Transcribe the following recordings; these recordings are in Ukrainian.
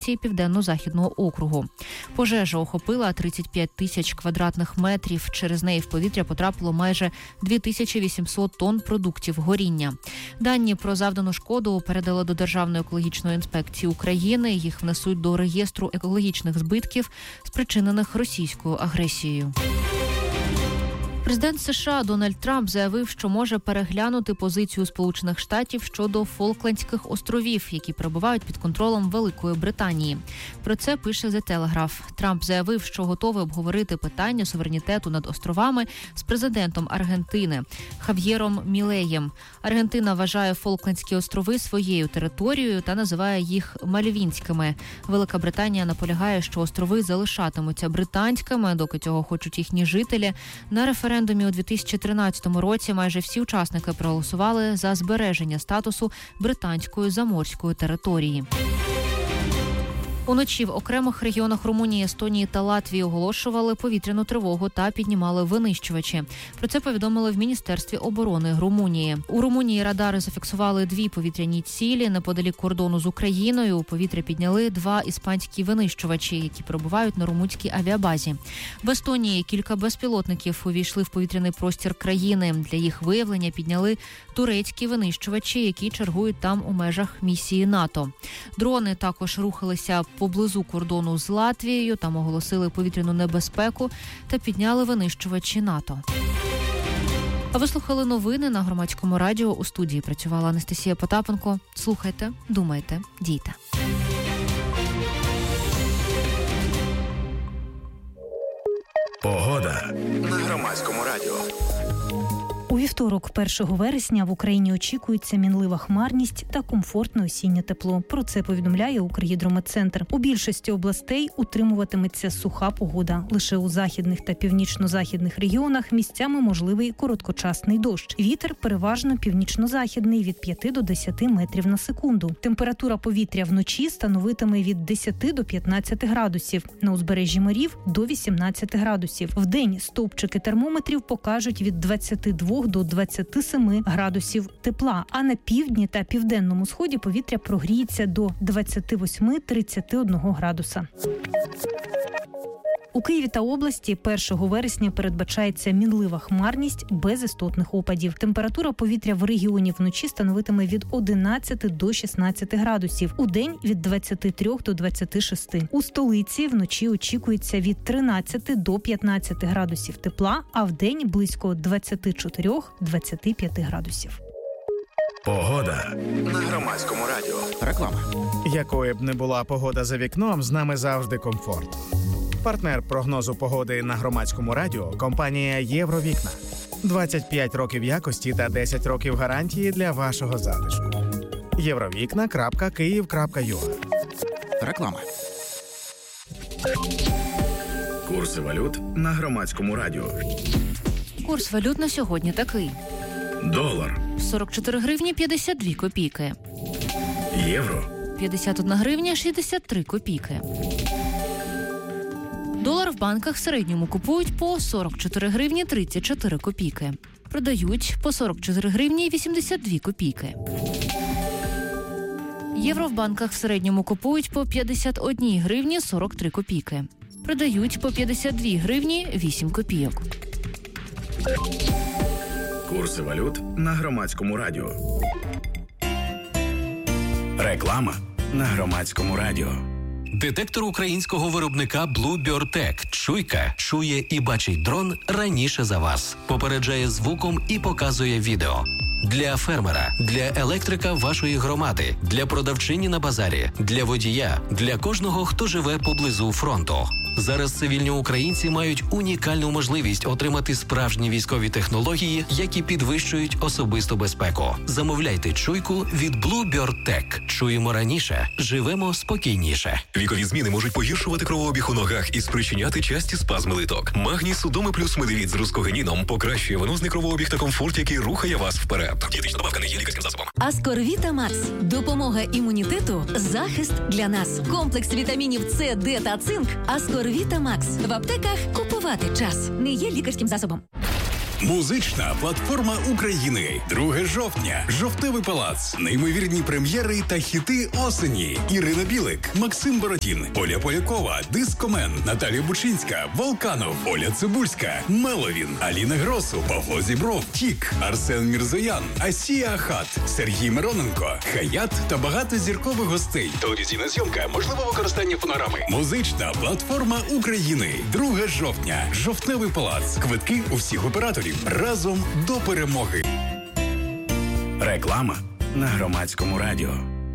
Південно-Західного округу. Пожежа охопила 35 тисяч квадратних метрів. Через неї в повітря потрапило майже 2800 тонн продуктів горіння. Дані про завдану шкоду передали до Державної екологічної інспекції України. Їх внесуть до реєстру екологічних збитків, спричинених російською агресією. Президент США Дональд Трамп заявив, що може переглянути позицію Сполучених Штатів щодо Фолклендських островів, які перебувають під контролем Великої Британії. Про це пише The Telegraph. Трамп заявив, що готовий обговорити питання суверенітету над островами з президентом Аргентини Хав'єром Мілеєм. Аргентина вважає Фолклендські острови своєю територією та називає їх мальвінськими. Велика Британія наполягає, що острови залишатимуться британськими, доки цього хочуть їхні жителі. На референдумі у 2013 році майже всі учасники проголосували за збереження статусу британської заморської території. Уночі в окремих регіонах Румунії, Естонії та Латвії оголошували повітряну тривогу та піднімали винищувачі. Про це повідомили в Міністерстві оборони Румунії. У Румунії радари зафіксували 2 повітряні цілі неподалік кордону з Україною. У повітря підняли 2 іспанські винищувачі, які перебувають на румунській авіабазі. В Естонії кілька безпілотників увійшли в повітряний простір країни. Для їх виявлення підняли турецькі винищувачі, які чергують там у межах місії НАТО. Дрони також рухалися поблизу кордону з Латвією, там оголосили повітряну небезпеку та підняли винищувачі НАТО. А ви слухали новини на Громадському радіо. У студії працювала Анастасія Потапенко. Слухайте, думайте, дійте. Погода на Громадському радіо. У вівторок, 1 вересня, в Україні очікується мінлива хмарність та комфортне осіннє тепло. Про це повідомляє Укргідрометцентр. У більшості областей утримуватиметься суха погода. Лише у західних та північно-західних регіонах місцями можливий короткочасний дощ. Вітер переважно північно-західний від 5 до 10 метрів на секунду. Температура повітря вночі становитиме від 10 до 15 градусів. На узбережжі морів – до 18 градусів. Вдень стовпчики термометрів покажуть від 22 до 27 градусів тепла, а на півдні та південному сході повітря прогріється до 28-31 градуса. У Києві та області 1 вересня передбачається мінлива хмарність без істотних опадів. Температура повітря в регіоні вночі становитиме від 11 до 16 градусів. Удень – від 23 до 26. У столиці вночі очікується від 13 до 15 градусів тепла, а вдень – близько 24-25 градусів. Погода на Громадському радіо. Реклама. Якою б не була погода за вікном, з нами завжди комфорт. Партнер прогнозу погоди на Громадському радіо – компанія «Євровікна». 25 років якості та 10 років гарантії для вашого затишку. Євровікна.Київ.ua. Реклама. Курси валют на Громадському радіо. Курс валют на сьогодні такий. Долар. 44 гривні 52 копійки. Євро. 51 гривня 63 копійки. Долар в банках в середньому купують по 44 гривні 34 копійки. Продають по 44 гривні 82 копійки. Євро в банках в середньому купують по 51 гривні 43 копійки. Продають по 52 гривні 8 копійок. Курси валют на Громадському радіо. Реклама на Громадському радіо. Детектор українського виробника Bluebird Tech. Чуйка чує і бачить дрон раніше за вас. Попереджає звуком і показує відео. Для фермера, для електрика вашої громади, для продавчині на базарі, для водія, для кожного, хто живе поблизу фронту. Зараз цивільні українці мають унікальну можливість отримати справжні військові технології, які підвищують особисту безпеку. Замовляйте чуйку від Bluebird Tech. Чуємо раніше, живемо спокійніше. Вікові зміни можуть погіршувати кровообіг у ногах і спричиняти часті спазми литок. Магній Судоми плюс медовіт з рускогеніном покращує венозний кровообіг та комфорт, який рухає вас вперед. Дієтична добавка не є лікарським засобом. Аскорвіта Макс. Допомога імунітету. Захист для нас. Комплекс вітамінів С, Д та цинк. Аскорвіта Макс. В аптеках купувати час. Не є лікарським засобом. Музична платформа України. 2 жовтня. Жовтневий палац. Неймовірні прем'єри та хіти осені. Ірина Білик, Максим Бородін, Оля Полякова, Дискомен, Наталія Бучинська, Волканов, Оля Цибульська, Меловін, Аліна Гросу, Павло Зібров, Тік, Арсен Мірзоян, Асія Ахат, Сергій Мироненко, Хаят та багато зіркових гостей. Телевізійна зйомка, можливо використання фонограми. Музична платформа України. 2 жовтня. Жовтневий палац. Квитки у всіх операторів. Разом до перемоги. Реклама на Громадському радіо.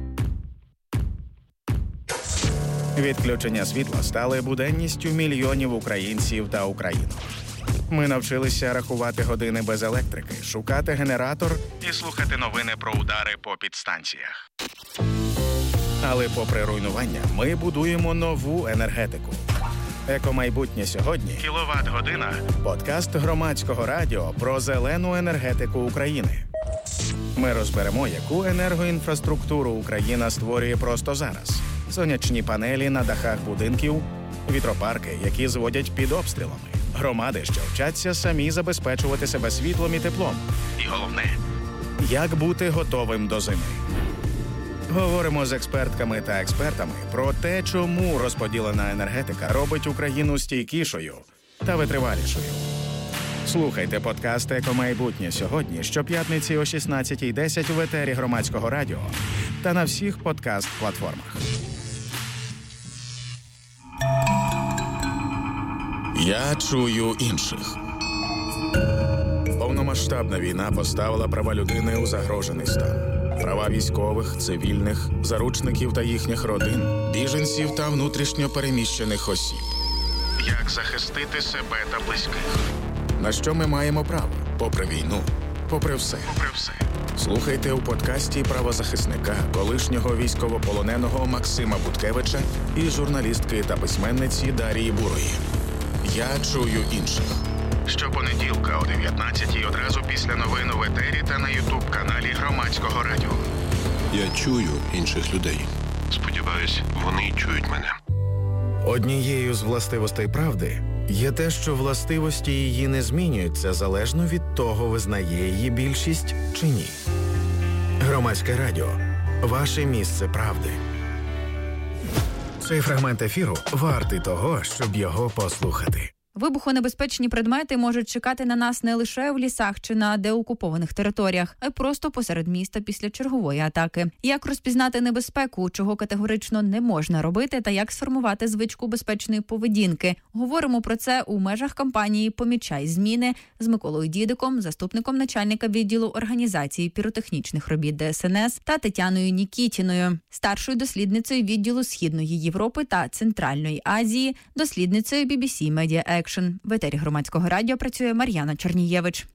Відключення світла стали буденністю мільйонів українців та українок. Ми навчилися рахувати години без електрики, шукати генератор і слухати новини про удари по підстанціях. Але попри руйнування, ми будуємо нову енергетику. Екомайбутнє сьогодні. Кіловат-година. Подкаст Громадського радіо про зелену енергетику України. Ми розберемо, яку енергоінфраструктуру Україна створює просто зараз. Сонячні панелі на дахах будинків, вітропарки, які зводять під обстрілами. Громади, що вчаться самі забезпечувати себе світлом і теплом. І головне, як бути готовим до зими. Говоримо з експертками та експертами про те, чому розподілена енергетика робить Україну стійкішою та витривалішою. Слухайте подкаст «Екомайбутнє сьогодні» щоп'ятниці о 16:10 в етері Громадського радіо та на всіх подкаст-платформах. Я чую інших. Повномасштабна війна поставила права людини у загрожений стан. Права військових, цивільних, заручників та їхніх родин, біженців та внутрішньо переміщених осіб. Як захистити себе та близьких? На що ми маємо право? Попри війну, попри все. Слухайте у подкасті правозахисника, колишнього військовополоненого Максима Буткевича і журналістки та письменниці Дарії Бурої. Я чую інших. Щопонеділка о 19:00 одразу після новин у етері та на ютуб-каналі Громадського радіо. Я чую інших людей. Сподіваюсь, вони чують мене. Однією з властивостей правди є те, що властивості її не змінюються залежно від того, визнає її більшість чи ні. Громадське радіо. Ваше місце правди. Цей фрагмент ефіру вартий того, щоб його послухати. Вибухонебезпечні предмети можуть чекати на нас не лише в лісах чи на деокупованих територіях, а й просто посеред міста після чергової атаки. Як розпізнати небезпеку, чого категорично не можна робити, та як сформувати звичку безпечної поведінки? Говоримо про це у межах кампанії «Помічай зміни» з Миколою Дідиком, заступником начальника відділу організації піротехнічних робіт ДСНС, та Тетяною Нікітіною, старшою дослідницею відділу Східної Європи та Центральної Азії, дослідницею BBC Media Action. В етері Громадського радіо працює Мар'яна Чернієвич.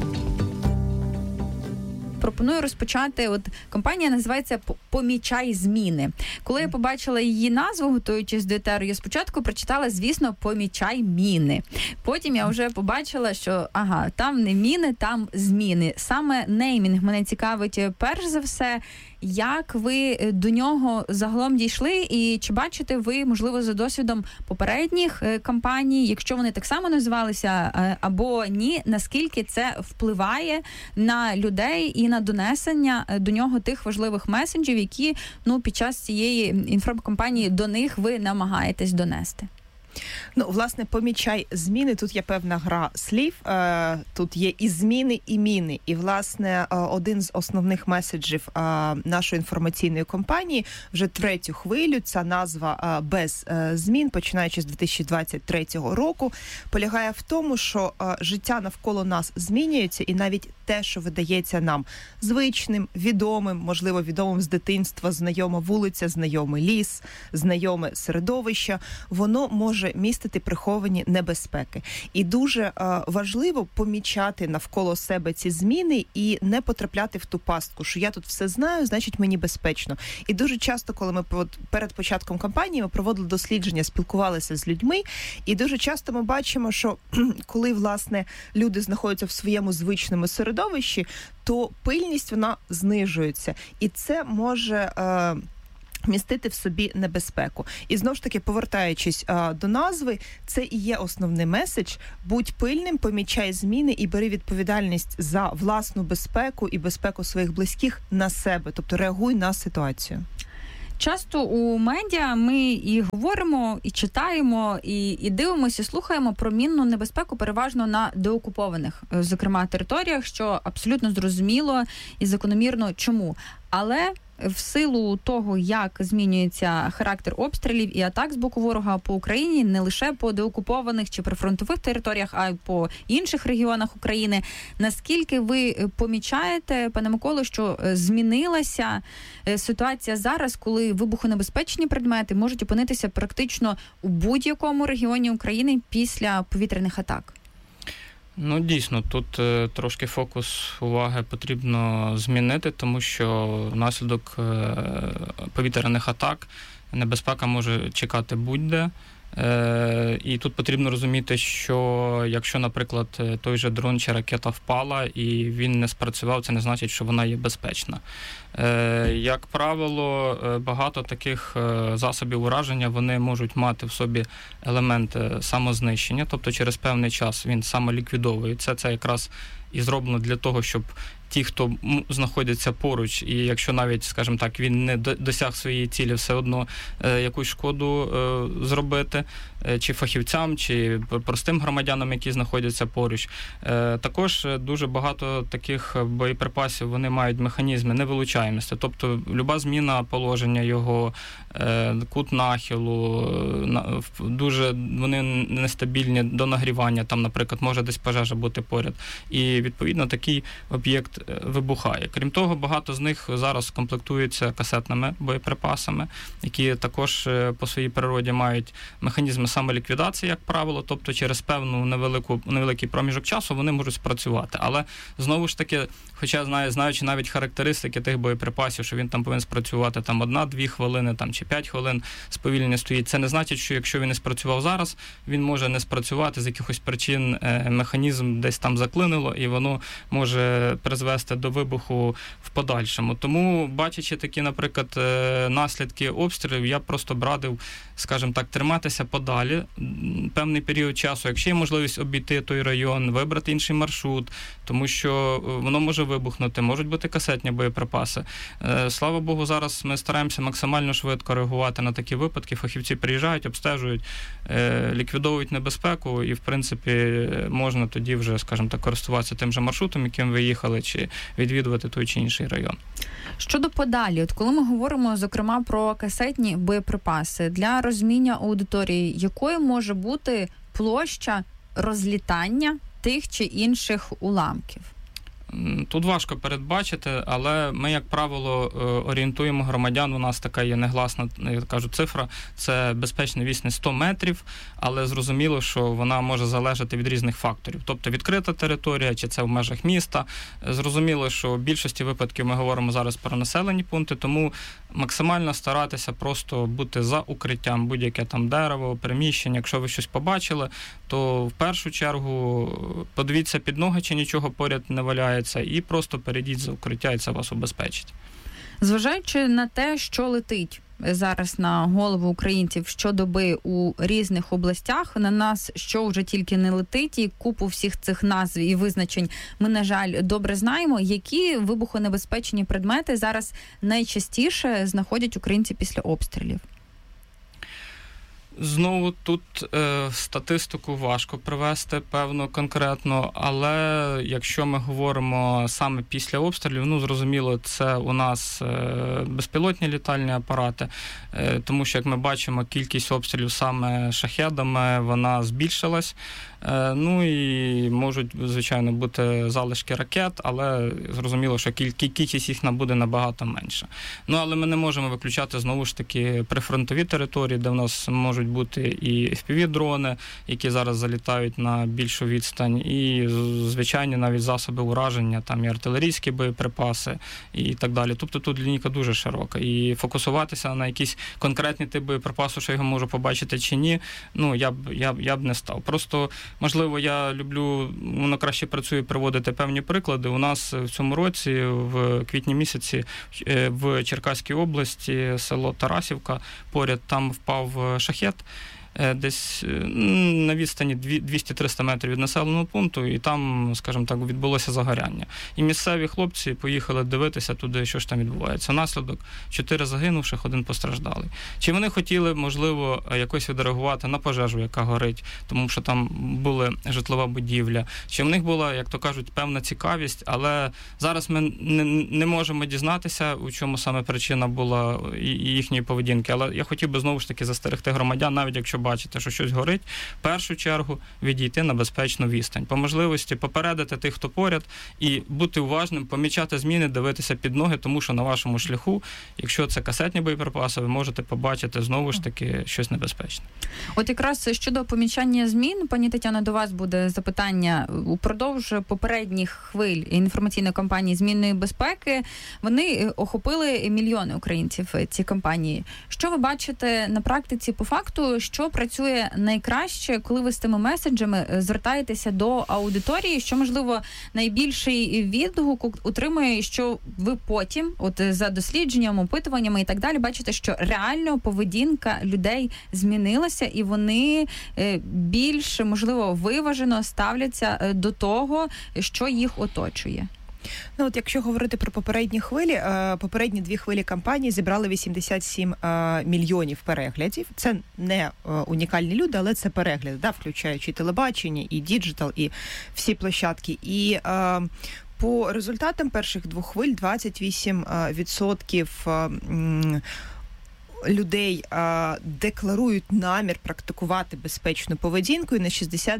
Пропоную розпочати. Компанія називається «Помічай зміни». Коли я побачила її назву, готуючись до етеру, я спочатку прочитала, звісно, «Помічай міни». Потім я вже побачила, що там не міни, там зміни. Саме неймінг мене цікавить перш за все. Як ви до нього загалом дійшли і чи бачите ви, можливо, за досвідом попередніх кампаній, якщо вони так само називалися, або ні, наскільки це впливає на людей і на донесення до нього тих важливих меседжів, які під час цієї інформкампанії до них ви намагаєтесь донести? Власне, помічай зміни. Тут є певна гра слів. Тут є і зміни, і міни. І, власне, один з основних меседжів нашої інформаційної кампанії вже 3-ю хвилю, ця назва «Без змін», починаючи з 2023 року, полягає в тому, що життя навколо нас змінюється, і навіть те, що видається нам звичним, відомим, можливо, відомим з дитинства, знайома вулиця, знайомий ліс, знайоме середовище, воно може містити приховані небезпеки. І дуже важливо помічати навколо себе ці зміни і не потрапляти в ту пастку, що я тут все знаю, значить мені безпечно. І дуже часто, коли ми перед початком кампанії ми проводили дослідження, спілкувалися з людьми, і дуже часто ми бачимо, що коли, власне, люди знаходяться в своєму звичному середовищі, то пильність, вона знижується. І це може містити в собі небезпеку. І знову ж таки, повертаючись до назви, це і є основний меседж. Будь пильним, помічай зміни і бери відповідальність за власну безпеку і безпеку своїх близьких на себе. Тобто реагуй на ситуацію. Часто у медіа ми і говоримо, і читаємо, і дивимося, і слухаємо про мінну небезпеку переважно на деокупованих, зокрема, територіях, що абсолютно зрозуміло і закономірно чому. Але в силу того, як змінюється характер обстрілів і атак з боку ворога по Україні, не лише по деокупованих чи прифронтових територіях, а й по інших регіонах України, наскільки ви помічаєте, пане Миколо, що змінилася ситуація зараз, коли вибухонебезпечні предмети можуть опинитися практично у будь-якому регіоні України після повітряних атак? Ну, дійсно, тут трошки фокус уваги потрібно змінити, тому що внаслідок повітряних атак небезпека може чекати будь-де. І тут потрібно розуміти, що якщо, наприклад, той же дрон чи ракета впала і він не спрацював, це не значить, що вона є безпечна. Як правило, багато таких засобів ураження, вони можуть мати в собі елемент самознищення, тобто через певний час він самоліквідовується. Це якраз і зроблено для того, щоб ті, хто знаходяться поруч, і якщо навіть, скажімо так, він не досяг своєї цілі, все одно якусь шкоду зробити, чи фахівцям, чи простим громадянам, які знаходяться поруч. Також дуже багато таких боєприпасів, вони мають механізми невилучаємості, тобто люба зміна положення його, кут нахилу, дуже вони нестабільні до нагрівання, там, наприклад, може десь пожежа бути поряд. І, відповідно, такий об'єкт вибухає. Крім того, багато з них зараз комплектуються касетними боєприпасами, які також по своїй природі мають механізми самоліквідації, як правило, тобто через певну невеликий проміжок часу вони можуть спрацювати. Але, знову ж таки, хоча знаючи навіть характеристики тих боєприпасів, що він там повинен спрацювати там 1-2 хвилини там, чи 5 хвилин, сповільнення стоїть, це не значить, що якщо він не спрацював зараз, він може не спрацювати з якихось причин, механізм десь там заклинило, і воно може призвести до вибуху в подальшому. Тому, бачачи такі, наприклад, наслідки обстрілів, я просто б радив, скажімо так, триматися подалі певний період часу. Якщо є можливість обійти той район, вибрати інший маршрут, тому що воно може вибухнути, можуть бути касетні боєприпаси. Слава Богу, зараз ми стараємося максимально швидко реагувати на такі випадки. Фахівці приїжджають, обстежують, ліквідовують небезпеку і, в принципі, можна тоді вже, скажімо так, користуватися тим же маршрутом, яким ви їхали, чи відвідувати той чи інший район. Щодо подалі, от коли ми говоримо, зокрема, про касетні боєприпаси, для розуміння аудиторії, якою може бути площа розлітання тих чи інших уламків? Тут важко передбачити, але ми, як правило, орієнтуємо громадян. У нас така є негласна, я кажу, цифра. Це безпечна відстань 100 метрів, але зрозуміло, що вона може залежати від різних факторів. Тобто відкрита територія, чи це в межах міста. Зрозуміло, що в більшості випадків ми говоримо зараз про населені пункти, тому максимально старатися просто бути за укриттям, будь-яке там дерево, приміщення. Якщо ви щось побачили, то в першу чергу подивіться під ноги, чи нічого поряд не валяється, і просто перейдіть за укриття, і це вас убезпечить. Зважаючи на те, що летить зараз на голову українців щодоби у різних областях, на нас що вже тільки не летить, і купу всіх цих назв і визначень ми, на жаль, добре знаємо, які вибухонебезпечні предмети зараз найчастіше знаходять українці після обстрілів. Знову тут статистику важко привести, певно, конкретно, але якщо ми говоримо саме після обстрілів, зрозуміло, це у нас безпілотні літальні апарати, тому що, як ми бачимо, кількість обстрілів саме шахедами, вона збільшилась. І можуть, звичайно, бути залишки ракет, але зрозуміло, що кількість їх буде набагато менша. Але ми не можемо виключати, знову ж таки, прифронтові території, де в нас можуть можуть бути і FPV-дрони, які зараз залітають на більшу відстань, і звичайні навіть засоби ураження, там і артилерійські боєприпаси і так далі. Тобто тут лінійка дуже широка. І фокусуватися на якісь конкретні типи боєприпасу, що я його можу побачити чи ні, я б не став. Просто, можливо, я люблю, воно краще працює приводити певні приклади. У нас в цьому році, в квітні місяці, в Черкаській області, село Тарасівка, поряд там впав шахет, десь на відстані 200-300 метрів від населеного пункту, і там, скажімо так, відбулося загоряння. І місцеві хлопці поїхали дивитися туди, що ж там відбувається. Наслідок: 4 загинувших, 1 постраждалий. Чи вони хотіли, можливо, якось відреагувати на пожежу, яка горить, тому що там була житлова будівля? Чи в них була, як то кажуть, певна цікавість, але зараз ми не можемо дізнатися, у чому саме причина була і їхньої поведінки. Але я хотів би знову ж таки застерегти громадян, навіть якщо бачите, що щось горить, в першу чергу відійти на безпечну відстань. По можливості попередити тих, хто поряд, і бути уважним, помічати зміни, дивитися під ноги, тому що на вашому шляху, якщо це касетні боєприпаси, ви можете побачити знову ж таки щось небезпечне. От якраз щодо помічання змін, пані Тетяно, до вас буде запитання. Упродовж попередніх хвиль інформаційної кампанії змінної безпеки вони охопили мільйони українців, ці кампанії. Що ви бачите на практиці по факту, що працює найкраще, коли ви з тими меседжами звертаєтеся до аудиторії, що, можливо, найбільший відгук отримує, що ви потім, от за дослідженням, опитуваннями і так далі, бачите, що реально поведінка людей змінилася, і вони більш, можливо, виважено ставляться до того, що їх оточує? Ну, от якщо говорити про попередні хвилі, попередні 2 хвилі кампанії зібрали 87 мільйонів переглядів. Це не унікальні люди, але це перегляди, да, включаючи і телебачення, і діджитал, і всі площадки. І по результатам перших 2 хвиль 28% людей декларують намір практикувати безпечну поведінку, і на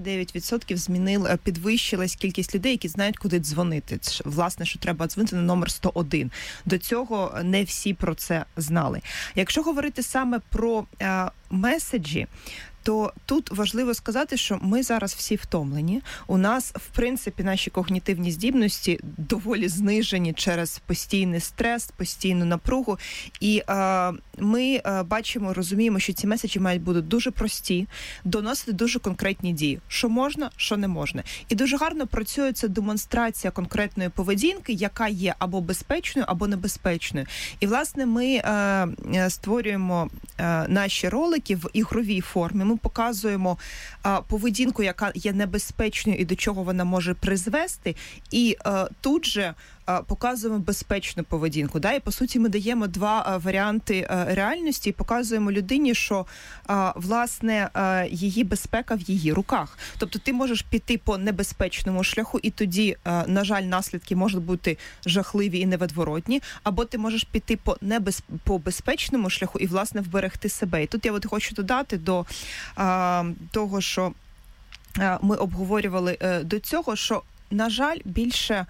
69% підвищилась кількість людей, які знають, куди дзвонити. Власне, що треба дзвонити на номер 101. До цього не всі про це знали. Якщо говорити саме про меседжі, то тут важливо сказати, що ми зараз всі втомлені. У нас, в принципі, наші когнітивні здібності доволі знижені через постійний стрес, постійну напругу. І ми бачимо, розуміємо, що ці меседжі мають бути дуже прості, доносити дуже конкретні дії. Що можна, що не можна. І дуже гарно працює ця демонстрація конкретної поведінки, яка є або безпечною, або небезпечною. І, власне, ми створюємо наші ролики в ігровій формі. Ми показуємо поведінку, яка є небезпечною і до чого вона може призвести, і тут же показуємо безпечну поведінку. Да? І, по суті, ми даємо 2 варіанти реальності і показуємо людині, що, власне, її безпека в її руках. Тобто ти можеш піти по небезпечному шляху, і тоді, на жаль, наслідки можуть бути жахливі і невідворотні, або ти можеш піти по безпечному шляху і, власне, вберегти себе. І тут я хочу додати до того, що ми обговорювали до цього, що, на жаль, більше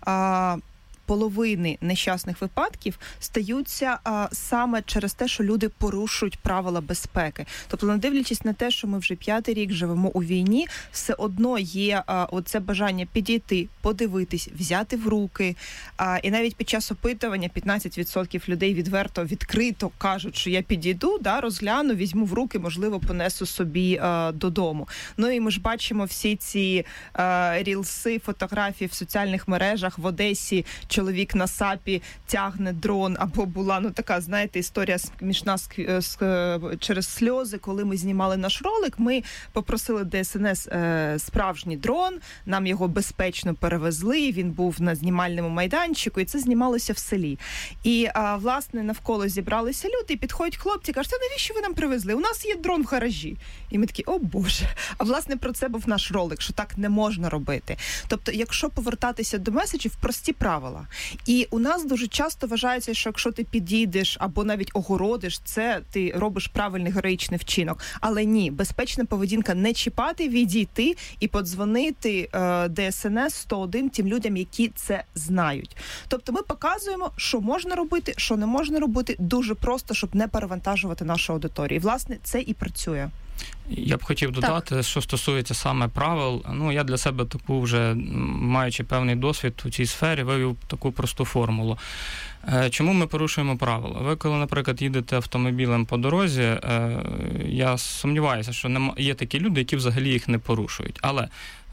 половини нещасних випадків стаються саме через те, що люди порушують правила безпеки. Тобто, не дивлячись на те, що ми вже 5-й рік живемо у війні, все одно є оце бажання підійти, подивитись, взяти в руки. І навіть під час опитування 15% людей відкрито кажуть, що я підійду, розгляну, візьму в руки, можливо, понесу собі додому. Ну і ми ж бачимо всі ці рілси, фотографії в соціальних мережах в Одесі. Чоловік на САПі тягне дрон, або була, така, знаєте, історія смішна через сльози. Коли ми знімали наш ролик, ми попросили ДСНС справжній дрон, нам його безпечно перевезли, він був на знімальному майданчику, і це знімалося в селі. І, власне, навколо зібралися люди, і підходять хлопці, кажуть, а навіщо ви нам привезли? У нас є дрон в гаражі. І ми такі, о Боже. А, власне, про це був наш ролик, що так не можна робити. Тобто, якщо повертатися до меседжів, прості правила. норма. І у нас дуже часто вважається, що якщо ти підійдеш або навіть огородиш, це ти робиш правильний героїчний вчинок. Але ні, безпечна поведінка не чіпати, відійти і подзвонити ДСНС 101 тим людям, які це знають. Тобто ми показуємо, що можна робити, що не можна робити, дуже просто, щоб не перевантажувати нашу аудиторію. І, власне, це і працює. Я б хотів додати, що стосується саме правил. Я для себе таку вже, маючи певний досвід у цій сфері, вивів таку просту формулу. Чому ми порушуємо правила? Ви, коли, наприклад, їдете автомобілем по дорозі, я сумніваюся, що є такі люди, які взагалі їх не порушують. Але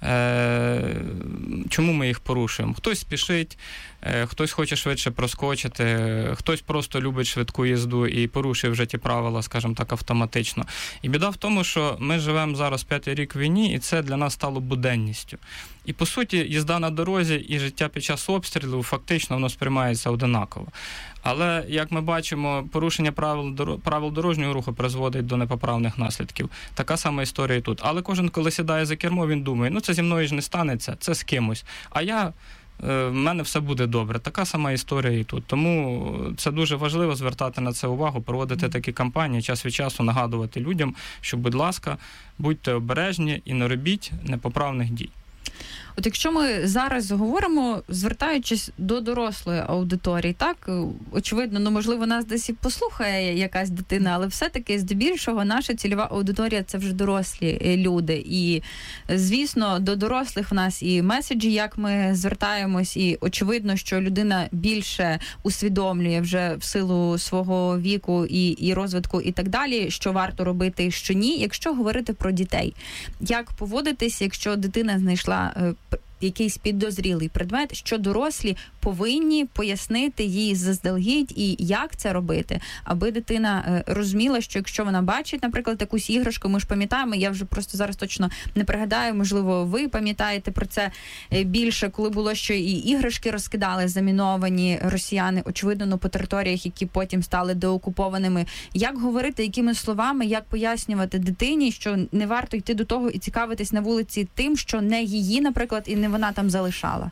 чому ми їх порушуємо? Хтось спішить, хтось хоче швидше проскочити, хтось просто любить швидку їзду і порушує вже ті правила, скажімо так, автоматично. І біда в тому, що ми живемо зараз 5-й рік в війні, і це для нас стало буденністю. І, по суті, їзда на дорозі і життя під час обстрілу фактично воно сприймається одинаково. Але, як ми бачимо, порушення правил дорожнього руху призводить до непоправних наслідків. Така сама історія і тут. Але кожен, коли сідає за кермо, він думає, це зі мною ж не станеться, це з кимось. А в мене все буде добре. Така сама історія і тут. Тому це дуже важливо звертати на це увагу, проводити такі кампанії, час від часу нагадувати людям, що, будь ласка, будьте обережні і не робіть непоправних дій. От якщо ми зараз говоримо, звертаючись до дорослої аудиторії, так, очевидно, можливо, нас десь і послухає якась дитина, але все-таки здебільшого наша цільова аудиторія – це вже дорослі люди. І, звісно, до дорослих в нас і меседжі, як ми звертаємось, і очевидно, що людина більше усвідомлює вже в силу свого віку і розвитку і так далі, що варто робити і що ні. Якщо говорити про дітей, як поводитись, якщо дитина знайшла якийсь підозрілий предмет, що дорослі повинні пояснити їй заздалегідь і як це робити, аби дитина розуміла, що якщо вона бачить, наприклад, якусь іграшку, ми ж пам'ятаємо, я вже просто зараз точно не пригадаю, можливо, ви пам'ятаєте про це більше, коли було, що і іграшки розкидали заміновані росіяни, очевидно, по територіях, які потім стали деокупованими. Як говорити, якими словами, як пояснювати дитині, що не варто йти до того і цікавитись на вулиці тим, що не її, наприклад, і не вона там залишала?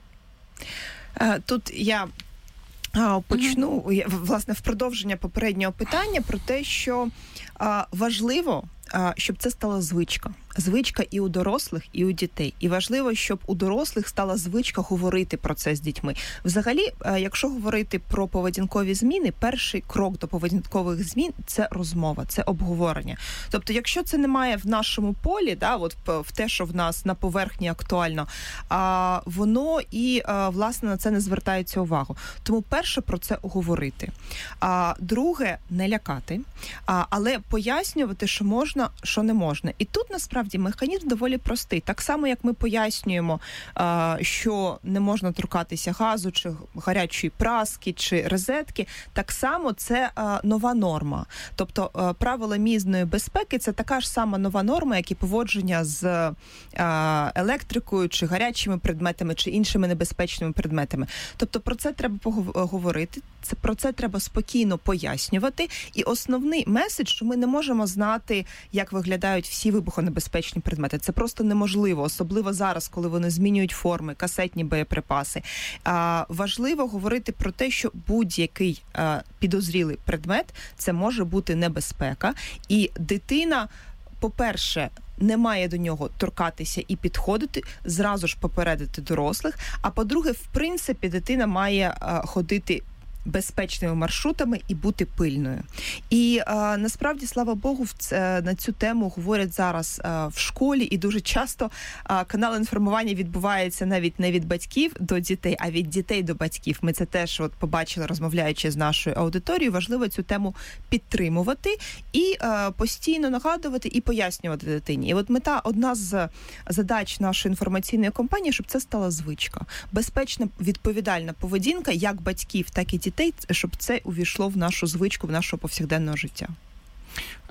Тут я почну, власне, в продовження попереднього питання про те, що важливо, щоб це стала звичка. Звичка і у дорослих, і у дітей. І важливо, щоб у дорослих стала звичка говорити про це з дітьми. Взагалі, якщо говорити про поведінкові зміни, перший крок до поведінкових змін – це розмова, це обговорення. Тобто, якщо це немає в нашому полі, в те, що в нас на поверхні актуально, воно і, власне, на це не звертається увагу. Тому перше про це говорити. Друге – не лякати, але пояснювати, що можна, що не можна. І тут, насправді, механізм доволі простий. Так само, як ми пояснюємо, що не можна торкатися газу, чи гарячої праски, чи розетки, так само це нова норма. Тобто правила мізної безпеки – це така ж сама нова норма, як і поводження з електрикою, чи гарячими предметами, чи іншими небезпечними предметами. Тобто про це треба поговорити, про це треба спокійно пояснювати. І основний меседж, що ми не можемо знати, як виглядають всі вибухонебезпечні предмети. Це просто неможливо, особливо зараз, коли вони змінюють форми, касетні боєприпаси. Важливо говорити про те, що будь-який підозрілий предмет – це може бути небезпека. І дитина, по-перше, не має до нього торкатися і підходити, зразу ж попередити дорослих. А по-друге, в принципі, дитина має ходити безпечними маршрутами і бути пильною. І насправді, слава Богу, на цю тему говорять зараз в школі, і дуже часто канал інформування відбувається навіть не від батьків до дітей, а від дітей до батьків. Ми це теж побачили, розмовляючи з нашою аудиторією. Важливо цю тему підтримувати і постійно нагадувати і пояснювати дитині. І одна з задач нашої інформаційної кампанії, щоб це стала звичка. Безпечна, відповідальна поведінка як батьків, так і дітей, щоб це увійшло в нашу звичку, в нашого повсякденного життя.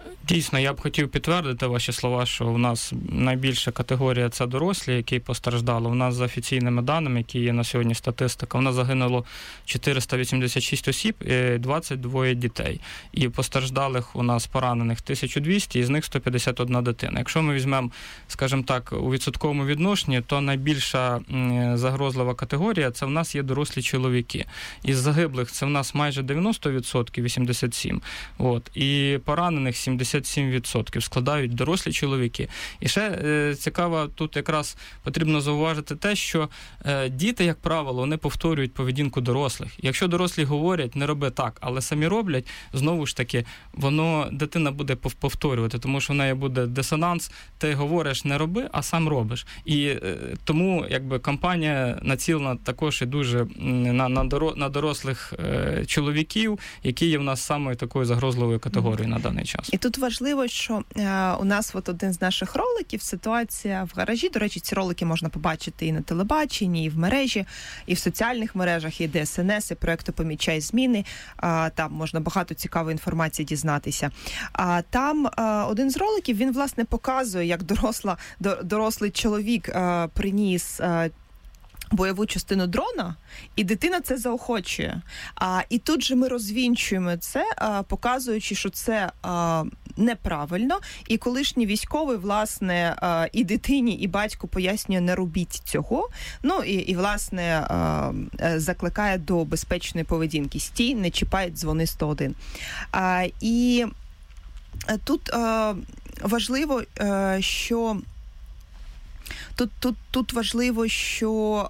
Дійсно, я б хотів підтвердити ваші слова, що у нас найбільша категорія – це дорослі, які постраждали. У нас за офіційними даними, які є на сьогодні статистика, у нас загинуло 486 осіб і 22 дітей. І постраждалих у нас поранених 1200, із них 151 дитина. Якщо ми візьмемо, скажімо так, у відсотковому відношенні, то найбільша загрозлива категорія – це в нас є дорослі чоловіки. Із загиблих це в нас майже 90%, 87%. І поранених 77% складають дорослі чоловіки. І ще цікаво, тут якраз потрібно зауважити те, що діти, як правило, вони повторюють поведінку дорослих. Якщо дорослі говорять, не роби так, але самі роблять, знову ж таки, дитина буде повторювати, тому що в неї буде дисонанс, ти говориш, не роби, а сам робиш. І тому, компанія націлена також і дуже на дорослих чоловіків, які є в нас самою такою загрозливою категорією на даний час. І тут важливо, що у нас один з наших роликів, ситуація в гаражі. До речі, ці ролики можна побачити і на телебаченні, і в мережі, і в соціальних мережах, і ДСНС, і проєкту «Помічай зміни». Там можна багато цікавої інформації дізнатися. Там один з роликів, він, власне, показує, як дорослий чоловік приніс бойову частину дрона, і дитина це заохочує. І тут же ми розвінчуємо це, показуючи, що це неправильно, і колишній військовий, власне, і дитині, і батьку пояснює, не робіть цього, і власне, закликає до безпечної поведінки. Стій, не чіпай, дзвони 101. І тут важливо, що Тут важливо, що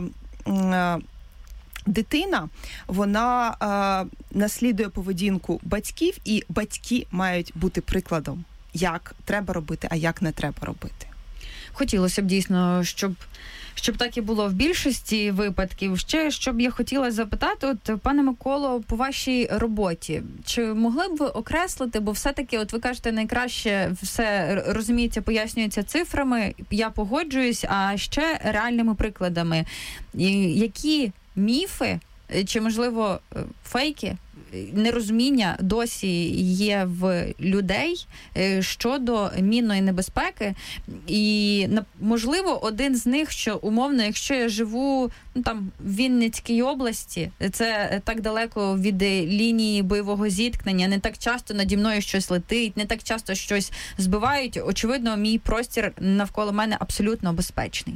дитина, вона наслідує поведінку батьків, і батьки мають бути прикладом, як треба робити, а як не треба робити. Хотілося б дійсно, щоб так і було в більшості випадків. Ще, щоб я хотіла запитати, пане Миколо, по вашій роботі, чи могли б ви окреслити, бо все-таки, ви кажете, найкраще все розуміється, пояснюється цифрами, я погоджуюсь, а ще реальними прикладами. Які міфи, чи, можливо, фейки, нерозуміння досі є в людей щодо мінної небезпеки, і, можливо, один з них, що умовно, якщо я живу в Вінницькій області, це так далеко від лінії бойового зіткнення, не так часто наді мною щось летить, не так часто щось збивають, очевидно, мій простір навколо мене абсолютно безпечний.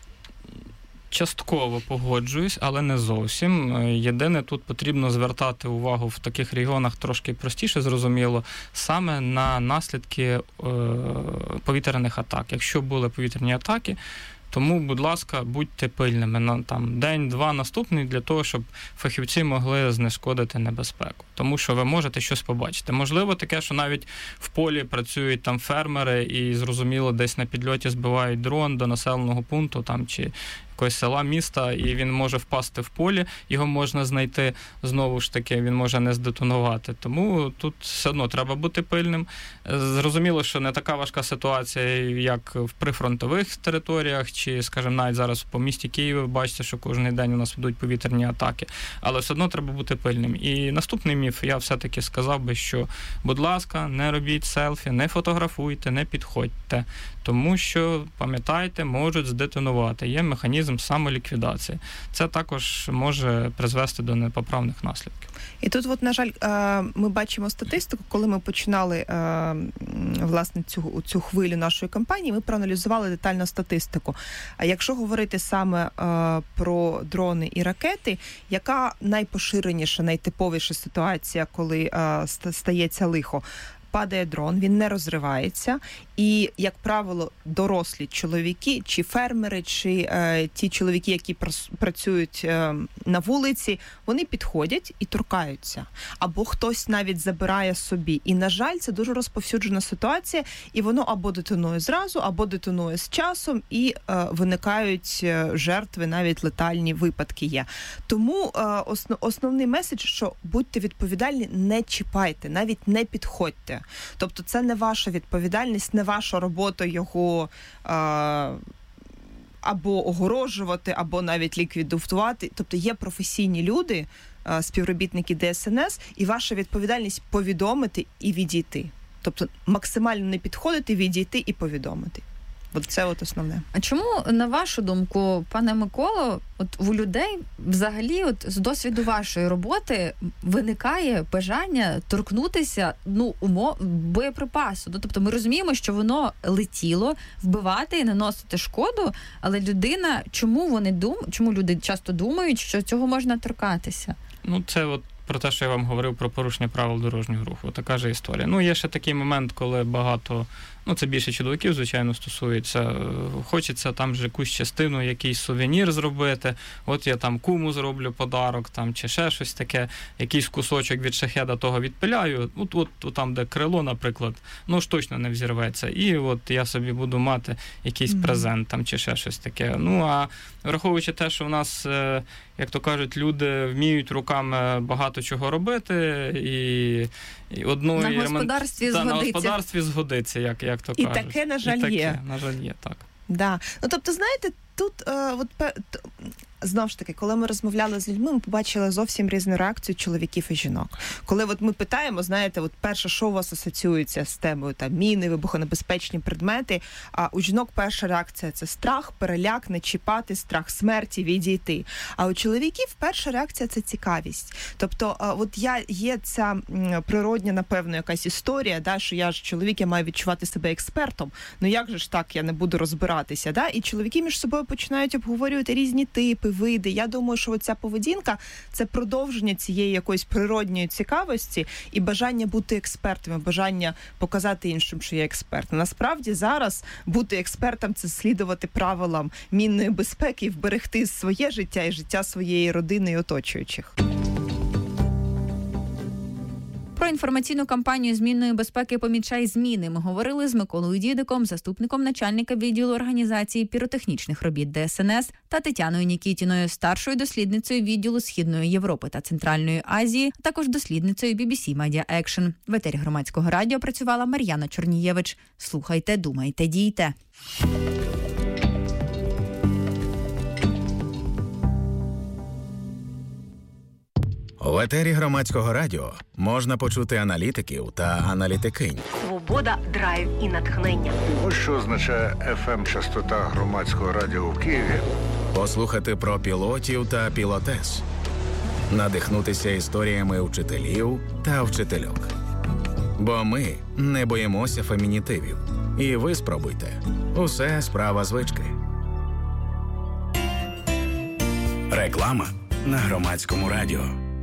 Частково погоджуюсь, але не зовсім. Єдине, тут потрібно звертати увагу в таких регіонах трошки простіше, зрозуміло, саме на наслідки повітряних атак. Якщо були повітряні атаки, тому, будь ласка, будьте пильними на день-два наступний для того, щоб фахівці могли знешкодити небезпеку. Тому що ви можете щось побачити. Можливо, таке, що навіть в полі працюють фермери і, зрозуміло, десь на підльоті збивають дрон до населеного пункту чи якогось села, міста, і він може впасти в полі, його можна знайти, знову ж таки, він може не здетонувати. Тому тут все одно треба бути пильним. Зрозуміло, що не така важка ситуація, як в прифронтових територіях, чи, скажімо, навіть зараз по місті Києві, бачите, що кожен день у нас ведуть повітряні атаки. Але все одно треба бути пильним. І наступний міф, я все-таки сказав би, що, будь ласка, не робіть селфі, не фотографуйте, не підходьте. Тому що, пам'ятайте, можуть здетонувати. Є механізм самоліквідації. Це також може призвести до непоправних наслідків. І тут, на жаль, ми бачимо статистику, коли ми починали, власне, цю хвилю нашої кампанії, ми проаналізували детально статистику. А якщо говорити саме про дрони і ракети, яка найпоширеніша, найтиповіша ситуація, коли стається лихо? Падає дрон, він не розривається, і, як правило, дорослі чоловіки, чи фермери, чи ті чоловіки, які працюють на вулиці, вони підходять і торкаються. Або хтось навіть забирає собі. І, на жаль, це дуже розповсюджена ситуація, і воно або детонує зразу, або детонує з часом, і виникають жертви, навіть летальні випадки є. Тому основний меседж, що будьте відповідальні, не чіпайте, навіть не підходьте. Тобто це не ваша відповідальність, не ваша робота його або огорожувати, або навіть ліквідувати. Тобто є професійні люди, співробітники ДСНС, і ваша відповідальність повідомити і відійти. Тобто максимально не підходити, відійти і повідомити. От це от основне. А чому, на вашу думку, пане Миколо, от у людей взагалі от з досвіду вашої роботи виникає бажання торкнутися боєприпасу? Тобто ми розуміємо, що воно летіло, вбивати і наносити шкоду, але людина, чому люди часто думають, що цього можна торкатися? Це от про те, що я вам говорив про порушення правил дорожнього руху. Така ж історія. Є ще такий момент, коли багато, це більше чоловіків, звичайно, стосується. Хочеться там ж якусь частину, якийсь сувенір зробити. От я там куму зроблю подарок, чи ще щось таке, якийсь кусочок від шахеда того відпиляю. От там, де крило, наприклад, ж точно не взірветься. І от я собі буду мати якийсь презент чи ще щось таке. А враховуючи те, що в нас, як то кажуть, люди вміють руками багато чого робити, і одної на господарстві згодиться, як то кажуть. І таке, на жаль, є. На жаль, є, так. Да. Тобто, знаєте, тут знову ж таки, коли ми розмовляли з людьми, ми побачили зовсім різну реакцію чоловіків і жінок. Коли ми питаємо, знаєте, перше, що у вас асоціюється з темою міни, вибухонебезпечні предмети, а у жінок перша реакція – це страх, переляк, не чіпати, страх смерті, відійти. А у чоловіків перша реакція – це цікавість. Тобто, є ця природня, напевно, якась історія, що я ж чоловік, я маю відчувати себе експертом. Як же ж так, я не буду розбиратися, І чоловіки між собою починають обговорювати різні типи, види. Я думаю, що ця поведінка – це продовження цієї якоїсь природньої цікавості і бажання бути експертами, бажання показати іншим, що я експерт. Насправді зараз бути експертом – це слідувати правилам мінної безпеки і вберегти своє життя і життя своєї родини і оточуючих. Про інформаційну кампанію з мінної безпеки «Помічай зміни» ми говорили з Миколою Дідиком, заступником начальника відділу організації піротехнічних робіт ДСНС, та Тетяною Нікітіною, старшою дослідницею відділу Східної Європи та Центральної Азії, а також дослідницею BBC Media Action. В етері Громадського радіо працювала Мар'яна Чорнієвич. Слухайте, думайте, дійте. В етері Громадського радіо можна почути аналітиків та аналітикинь. Свобода, драйв і натхнення. Ось що означає FM-частота Громадського радіо в Києві. Послухати про пілотів та пілотес. Надихнутися історіями вчителів та вчительок. Бо ми не боїмося фемінітивів. І ви спробуйте. Усе справа звички. Реклама на Громадському радіо.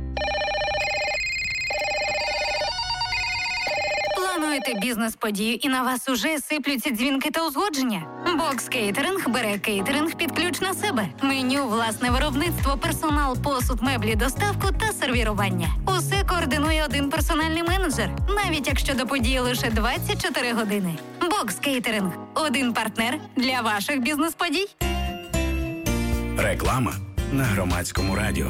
Плануєте бізнес-подію і на вас уже сиплються дзвінки та узгодження? Бокс Кейтеринг бере кейтеринг під ключ на себе. Меню, власне виробництво, персонал, посуд, меблі, доставку та сервірування. Усе координує один персональний менеджер, навіть якщо до події лише 24 години. Бокс Кейтеринг – один партнер для ваших бізнес-подій. Реклама на Громадському радіо.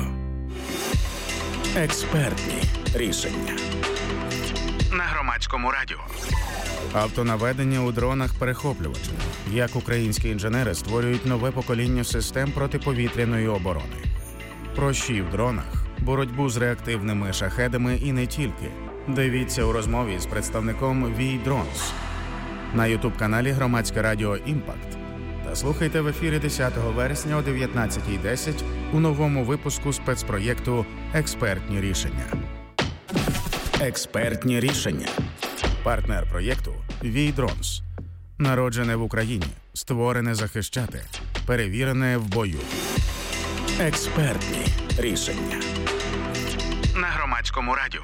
Експертні рішення. На Громадському радіо. Автонаведення у дронах-перехоплювачах. Як українські інженери створюють нове покоління систем протиповітряної оборони. Прощі в дронах, боротьбу з реактивними шахедами і не тільки. Дивіться у розмові з представником VI Drones на ютуб-каналі Громадське радіо «Імпакт». Та слухайте в ефірі 10 вересня о 19:10 у новому випуску спецпроєкту «Експертні рішення». Експертні рішення. Партнер проєкту VI Drones. Народжене в Україні, створене захищати, перевірене в бою. Експертні рішення. На Громадському радіо.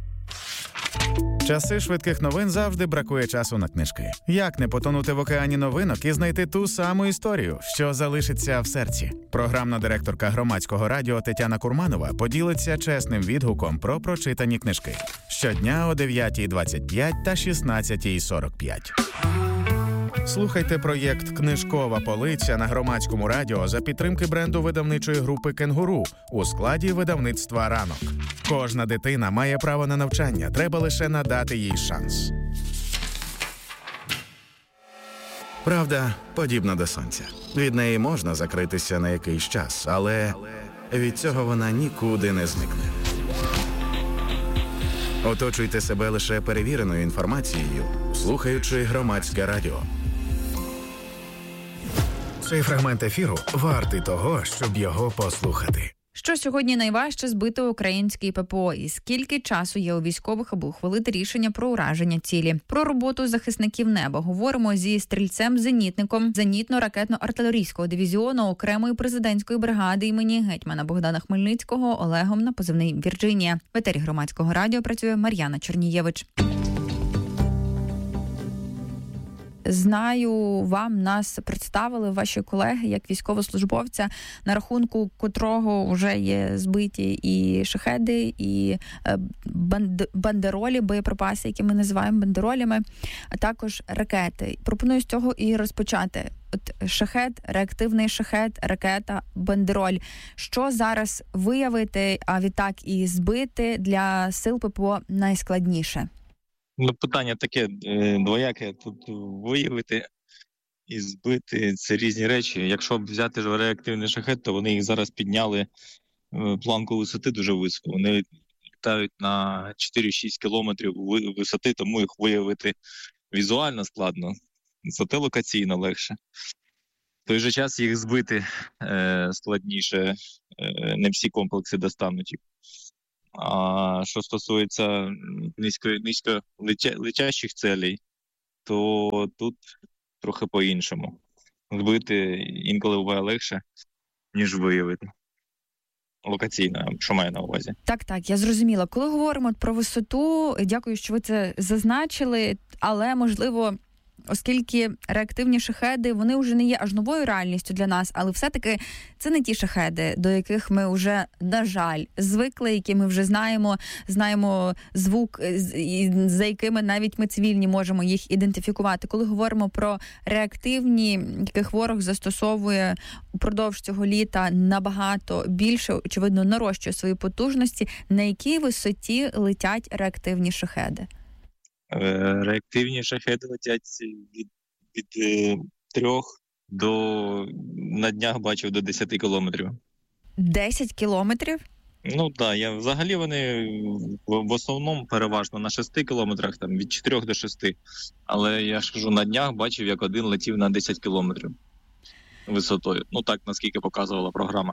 Часи швидких новин завжди бракує часу на книжки. Як не потонути в океані новинок і знайти ту саму історію, що залишиться в серці? Програмна директорка Громадського радіо Тетяна Курманова поділиться чесним відгуком про прочитані книжки. Щодня о 9:25 та 16:45. Слухайте проєкт «Книжкова полиця» на Громадському радіо за підтримки бренду видавничої групи «Кенгуру» у складі видавництва «Ранок». Кожна дитина має право на навчання, треба лише надати їй шанс. Правда подібна до сонця. Від неї можна закритися на якийсь час, але від цього вона нікуди не зникне. Оточуйте себе лише перевіреною інформацією, слухаючи Громадське радіо. Цей фрагмент ефіру вартий того, щоб його послухати. Що сьогодні найважче збити український ППО? І скільки часу є у військових, аби ухвалити рішення про ураження цілі? Про роботу захисників неба говоримо зі стрільцем-зенітником зенітно-ракетно-артилерійського дивізіону окремої президентської бригади імені гетьмана Богдана Хмельницького Олегом на позивний Вірджинія. В етері Громадського радіо працює Мар'яна Чернієвич. Знаю, нас представили ваші колеги як військовослужбовця, на рахунку котрого вже є збиті і шахеди, і бандеролі, боєприпаси, які ми називаємо бандеролями, а також ракети. Пропоную з цього і розпочати. От шахед, реактивний шахед, ракета, бандероль. Що зараз виявити, а відтак і збити для сил ППО найскладніше? Питання таке двояке. Тут виявити і збити – це різні речі. Якщо б взяти реактивний шахед, то вони їх зараз підняли планку висоти дуже високо. Вони літають на 4-6 кілометрів висоти, тому їх виявити візуально складно, зате локаційно легше. В той же час їх збити складніше, не всі комплекси достануть їх. А що стосується низько летящих целей, то тут трохи по-іншому. Збити інколи буває легше, ніж виявити. Локаційно, що маю на увазі. Так, я зрозуміла. Коли говоримо про висоту, дякую, що ви це зазначили, але, можливо, оскільки реактивні шахеди, вони вже не є аж новою реальністю для нас, але все-таки це не ті шахеди, до яких ми вже, на жаль, звикли, які ми вже знаємо звук, за якими навіть ми цивільні можемо їх ідентифікувати. Коли говоримо про реактивні, яких ворог застосовує упродовж цього літа набагато більше, очевидно, нарощує свої потужності, на якій висоті летять реактивні шахеди? Реактивні шахеди летять від 3 до, на днях бачив, до 10 кілометрів. 10 кілометрів? Так, взагалі вони в основному переважно на 6 кілометрах, там від 4 до 6. Але я ж кажу, на днях бачив, як один летів на 10 кілометрів висотою. Так, наскільки показувала програма.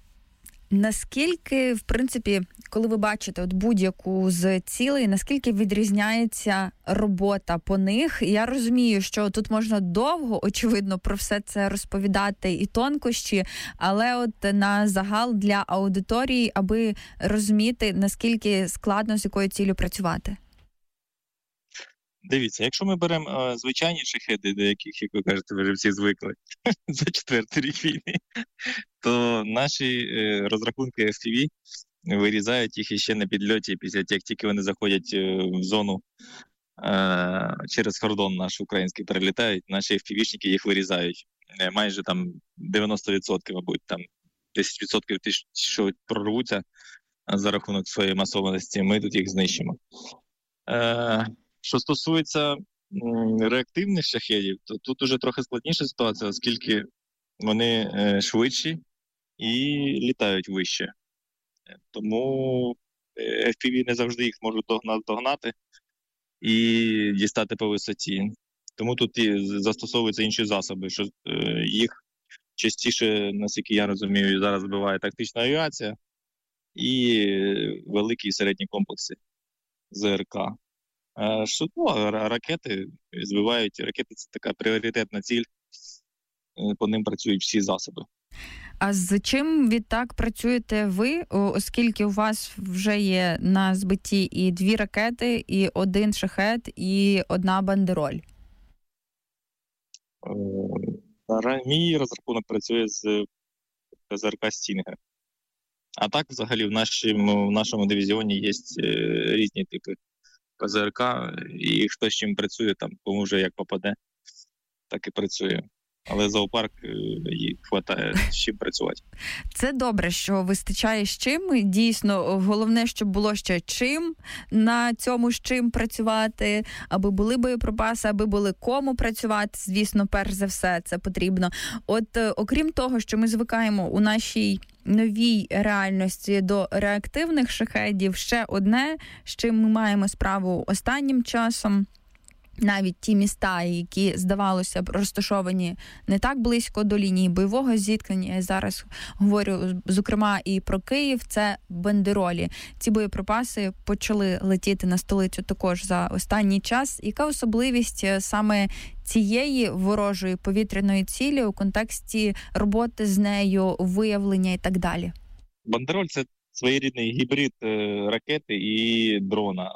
Наскільки, в принципі, коли ви бачите будь-яку з цілей, наскільки відрізняється робота по них? Я розумію, що тут можна довго, очевидно, про все це розповідати і тонкощі, але на загал для аудиторії, аби розуміти, наскільки складно з якою ціллю працювати. Дивіться, якщо ми беремо звичайні шахеди, до яких, як ви кажете, ви вже всі звикли за 4-й рік війни, то наші розрахунки FPV вирізають їх іще на підльоті, після як тільки вони заходять в зону через кордон наш український перелітають, наші FPV-шники їх вирізають. Майже там 90%, мабуть, там 10% ті, що прорвуться за рахунок своєї масованості, ми тут їх знищимо. Що стосується реактивних шахедів, то тут уже трохи складніша ситуація, оскільки вони швидші і літають вище. Тому FPV не завжди їх можуть догнати і дістати по висоті. Тому тут і застосовуються інші засоби, що їх частіше, наскільки я розумію, зараз збиває тактична авіація і великі і середні комплекси ЗРК. Ракети збивають. Ракети – це така пріоритетна ціль, по ним працюють всі засоби. А з чим відтак працюєте ви, оскільки у вас вже є на збитті і 2 ракети, і 1 шахед, і 1 бандероль? Мій розрахунок працює з ЗРК «Стінгер». А так, взагалі, в нашому дивізіоні є різні типи ПЗРК, і хто з чим працює, там, кому вже як попаде, так і працює. Але зоопарк їй вистачає з чим працювати. Це добре, що вистачає з чим. Дійсно, головне, щоб було ще чим на цьому з чим працювати, аби були боєприпаси, аби були кому працювати. Звісно, перш за все, це потрібно. Окрім того, що ми звикаємо у нашій новій реальності до реактивних шахедів ще одне, з чим ми маємо справу останнім часом. Навіть ті міста, які, здавалося б, розташовані не так близько до лінії бойового зіткнення, я зараз говорю, зокрема, і про Київ, це бандеролі. Ці боєприпаси почали летіти на столицю також за останній час. Яка особливість саме цієї ворожої повітряної цілі у контексті роботи з нею, виявлення і так далі? Бандероль – це своєрідний гібрид ракети і дрона.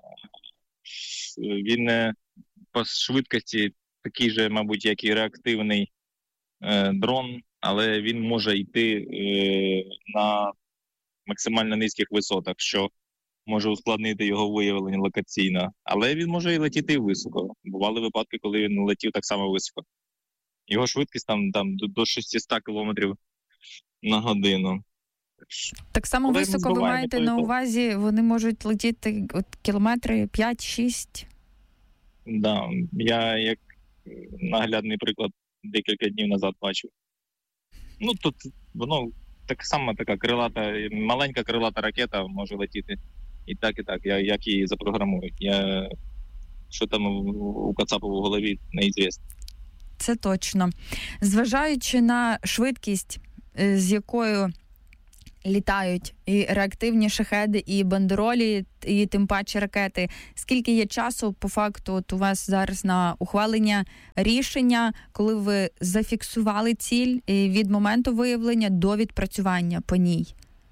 Він по швидкості такий же, мабуть, як і реактивний дрон, але він може йти на максимально низьких висотах, що може ускладнити його виявлення локаційно. Але він може і летіти високо. Бували випадки, коли він летів так само високо. Його швидкість там до 600 км на годину. Так само коли високо ви маєте на увазі, вони можуть летіти кілометри 5-6? Да, я як наглядний приклад декілька днів назад бачив. Ну, тут воно так само така крилата, маленька крилата ракета може летіти і так, як її запрограмують. Що там у Кацапова в голові, неізвісно. Це точно. Зважаючи на швидкість, з якою літають і реактивні шахеди, і бандеролі, і тим паче ракети. Скільки є часу, по факту, от у вас зараз на ухвалення рішення, коли ви зафіксували ціль від моменту виявлення до відпрацювання по ній?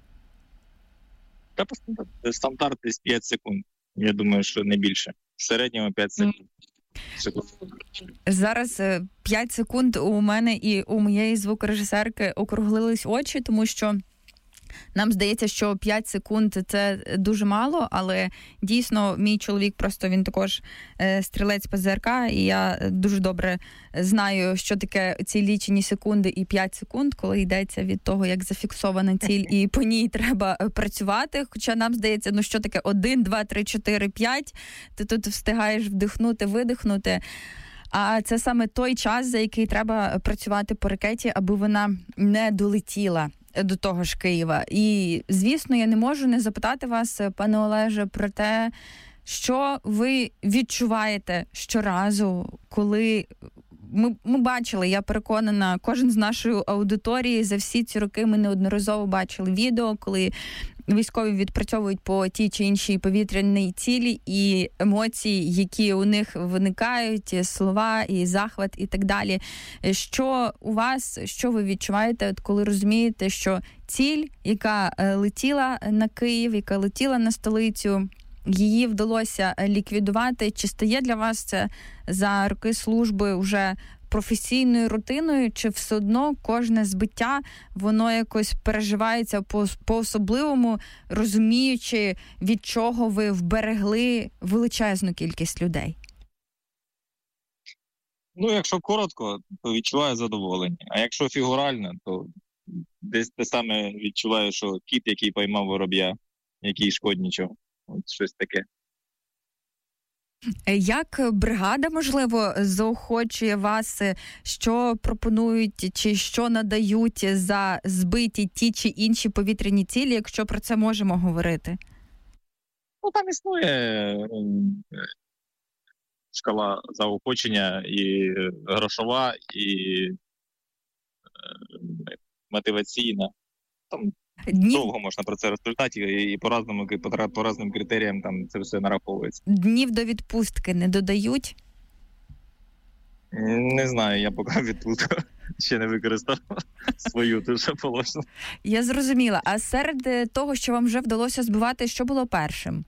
Та стандарт десь 5 секунд. Я думаю, що не більше. В середньому 5 секунд. Зараз 5 секунд у мене і у моєї звукорежисерки округлились очі, тому що нам здається, що 5 секунд – це дуже мало, але дійсно мій чоловік просто, він також стрілець ПЗРК, і я дуже добре знаю, що таке ці лічені секунди і 5 секунд, коли йдеться від того, як зафіксована ціль, і по ній треба працювати. Хоча нам здається, ну що таке 1, 2, 3, 4, 5, ти тут встигаєш вдихнути, видихнути. А це саме той час, за який треба працювати по ракеті, аби вона не долетіла до того ж Києва. І, звісно, я не можу не запитати вас, пане Олеже, про те, що ви відчуваєте щоразу, коли ми бачили, я переконана, кожен з нашої аудиторії за всі ці роки ми неодноразово бачили відео, коли військові відпрацьовують по тій чи іншій повітряній цілі, і емоції, які у них виникають, слова і захват і так далі. Що у вас, що ви відчуваєте, коли розумієте, що ціль, яка летіла на Київ, яка летіла на столицю, її вдалося ліквідувати? Чи стає для вас це за роки служби вже професійною рутиною, чи все одно кожне збиття, воно якось переживається по-особливому, розуміючи, від чого ви вберегли величезну кількість людей? Ну, якщо коротко, то відчуваю задоволення. А якщо фігурально, то десь те саме відчуваю, що кіт, який поймав вороб'я, який шкоднічав. От щось таке. Як бригада, можливо, заохочує вас, що пропонують чи що надають за збиті ті чи інші повітряні цілі, якщо про це можемо говорити? Ну, там існує шкала заохочення і грошова, і мотиваційна. Там довго можна про це розповідати, і по разним критеріям там це все нараховується. Днів до відпустки не додають? Не знаю, я поки відпустку ще не використав свою дуже положено. Я зрозуміла. А серед того, що вам вже вдалося збивати, що було першим?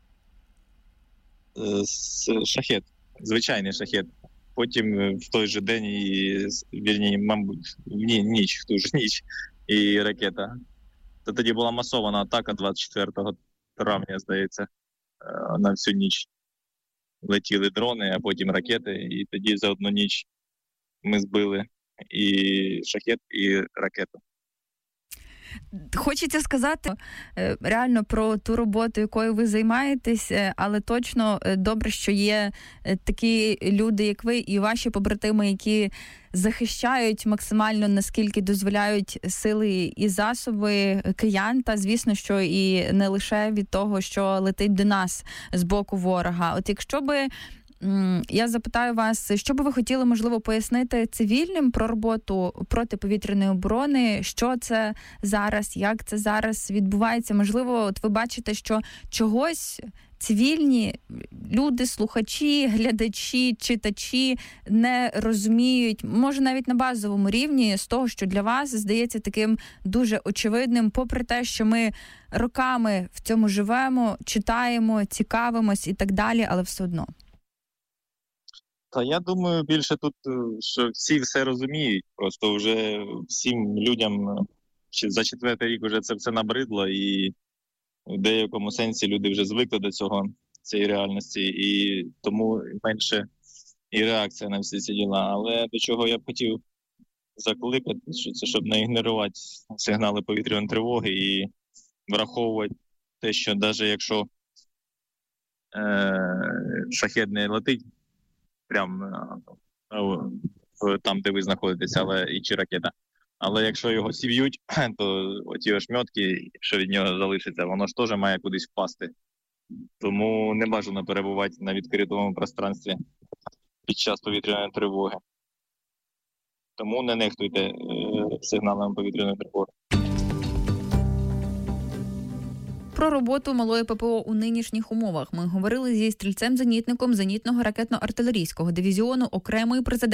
Шахет. Звичайний шахет. Потім в той же день, мабуть, в ніч, в ту ж ніч, і ракета. То тоді була масована атака 24 травня, здається, на всю ніч. Летіли дрони, а потім ракети, і тоді за одну ніч ми збили і шахет, і ракету. Хочеться сказати реально про ту роботу, якою ви займаєтесь, але точно добре, що є такі люди, як ви, і ваші побратими, які захищають максимально, наскільки дозволяють сили і засоби киян, та, звісно, що і не лише від того, що летить до нас з боку ворога. От якщо би я запитаю вас, що би ви хотіли, можливо, пояснити цивільним про роботу протиповітряної оборони, що це зараз, як це зараз відбувається? Можливо, от ви бачите, що чогось цивільні люди, слухачі, глядачі, читачі не розуміють, може навіть на базовому рівні, з того, що для вас здається таким дуже очевидним, попри те, що ми роками в цьому живемо, читаємо, цікавимось і так далі, але все одно. Та я думаю, більше тут, що всі все розуміють, просто вже всім людям за 4-й рік вже це все набридло, і в деякому сенсі люди вже звикли до цієї реальності, і тому менше і реакція на всі ці діла. Але до чого я б хотів закликати, що це щоб не ігнорувати сигнали повітряної тривоги і враховувати те, що навіть якщо шахед не летить прямо там, де ви знаходитесь, чи ракета. Але якщо його зіб'ють, то оті ошмьотки, що від нього залишиться, воно ж теж має кудись впасти. Тому не бажано перебувати на відкритому пространстві під час повітряної тривоги. Тому не нехтуйте сигналами повітряної тривоги. Про роботу малої ППО у нинішніх умовах ми говорили зі стрільцем-зенітником зенітного ракетно-артилерійського дивізіону окремої президентської